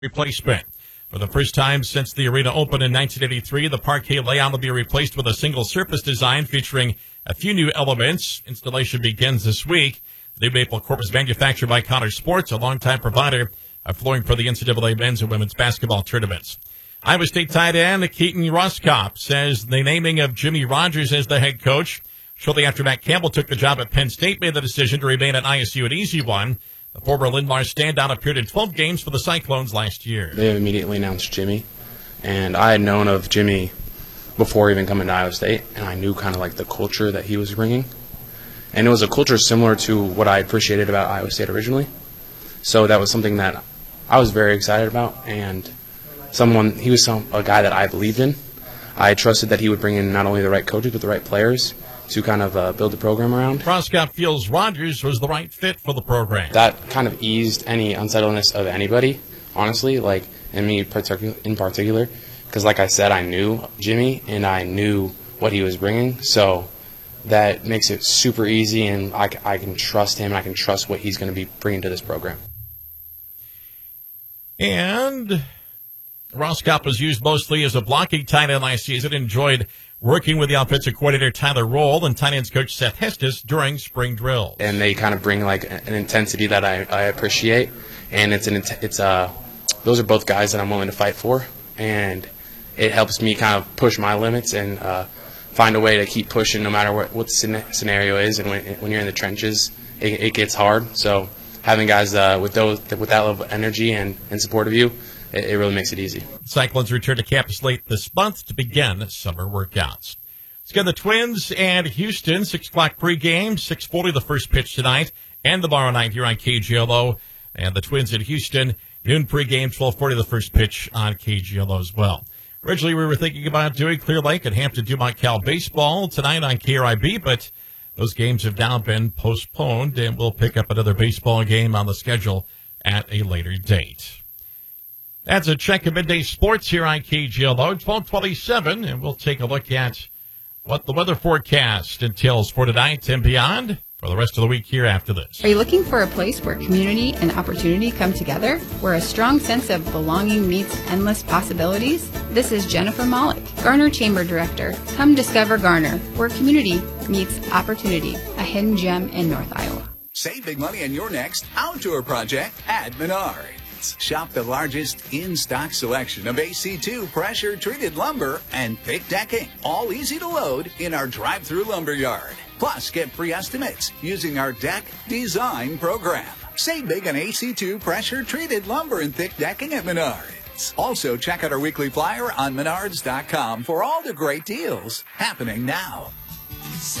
replacement. For the first time since the arena opened in 1983, the parquet layout will be replaced with a single surface design featuring a few new elements. Installation begins this week. The new maple court was manufactured by Connor Sports, a longtime provider of flooring for the NCAA men's and women's basketball tournaments. Iowa State tight end Keaton Roskopf says the naming of Jimmy Rogers as the head coach shortly after Matt Campbell took the job at Penn State made the decision to remain at ISU an easy one. The former Lindmar standout appeared in 12 games for the Cyclones last year. They immediately announced Jimmy, and I had known of Jimmy before even coming to Iowa State, and I knew kind of like the culture that he was bringing. And it was a culture similar to what I appreciated about Iowa State originally. So that was something that I was very excited about, and he was a guy that I believed in. I trusted that he would bring in not only the right coaches, but the right players to kind of build the program around. Roskopf feels Rogers was the right fit for the program. That kind of eased any unsettledness of anybody, honestly, like, and me in particular, because like I said, I knew Jimmy and I knew what he was bringing, so that makes it super easy, and I can trust him and I can trust what he's going to be bringing to this program. And Roskopf was used mostly as a blocking tight end last season, enjoyed working with the offensive coordinator Tyler Roll and tight ends coach Seth Hestis during spring drills. And they kind of bring like an intensity that I appreciate, and those are both guys that I'm willing to fight for, and it helps me kind of push my limits and find a way to keep pushing no matter what the scenario is. And when you're in the trenches, it gets hard. So having guys with that level of energy and support of you, it really makes it easy. Cyclones return to campus late this month to begin summer workouts. Let's get the Twins and Houston, 6 o'clock pregame, 6:40 the first pitch tonight and tomorrow night here on KGLO. And the Twins in Houston, noon pregame, 12:40 the first pitch on KGLO as well. Originally, we were thinking about doing Clear Lake and Hampton Dumont Cal baseball tonight on KRIB, but those games have now been postponed, and we'll pick up another baseball game on the schedule at a later date. That's a check of midday sports here on KGLO. It's 12:27, and we'll take a look at what the weather forecast entails for tonight and beyond for the rest of the week here after this. Are you looking for a place where community and opportunity come together? Where a strong sense of belonging meets endless possibilities? This is Jennifer Malik, Garner Chamber Director. Come discover Garner, where community meets opportunity, a hidden gem in North Iowa. Save big money on your next outdoor project at Menards. Shop the largest in-stock selection of AC2 pressure-treated lumber and thick decking, all easy to load in our drive-through lumber yard. Plus, get free estimates using our deck design program. Save big on AC2 pressure-treated lumber and thick decking at Menards. Also, check out our weekly flyer on Menards.com for all the great deals happening now.